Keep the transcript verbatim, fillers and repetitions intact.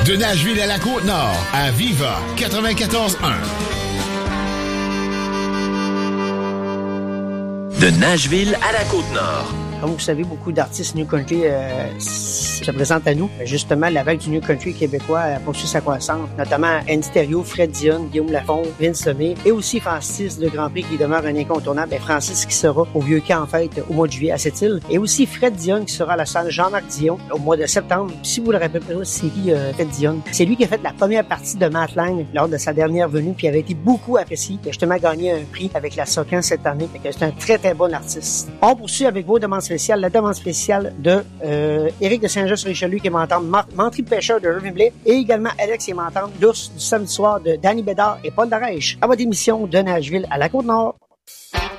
De Nashville à la Côte-Nord, à Viva quatre-vingt-quatorze un. De Nashville à la Côte-Nord. Comme vous savez, beaucoup d'artistes New Country euh, se présentent à nous. Justement, la vague du New Country québécois a poursuivi sa croissance, notamment Andy Thériault, Fred Dionne, Guillaume Lafont, Vince Lemay et aussi Francis de Grand Prix qui demeure un incontournable. Et Francis qui sera au Vieux Camp en fête au mois de juillet à Sept-Îles. Et aussi Fred Dionne qui sera à la salle Jean-Marc Dion au mois de septembre. Si vous le rappelez pas, c'est qui euh, Fred Dionne? C'est lui qui a fait la première partie de Matt Lang lors de sa dernière venue puis avait été beaucoup apprécié. Il a justement gagné un prix avec la Socan cette année. C'est un très très bon artiste. On poursuit avec vos demandes spéciales. La demande spéciale de euh, Éric de Saint-Just-sur-Richelieu qui m'entende, Mantry Pêcheur de Irving Blais et également Alex qui m'entende, L'Ours du samedi soir de Danny Bédard et Paul Darèche. À votre émission de Nashville à la Côte-Nord.